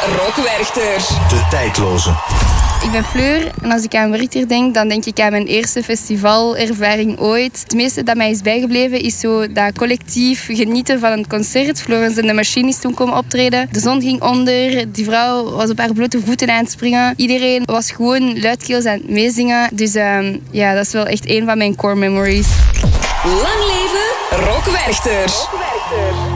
Rock Werchter. De tijdloze. Ik ben Fleur en als ik aan Werchter denk, dan denk ik aan mijn eerste festivalervaring ooit. Het meeste dat mij is bijgebleven is zo dat collectief genieten van een concert. Florence and the Machine is toen komen optreden. De zon ging onder, die vrouw was op haar blote voeten aan het springen. Iedereen was gewoon luidkeels aan het meezingen. Dus ja, dat is wel echt een van mijn core memories. Lang leven Rock Werchter.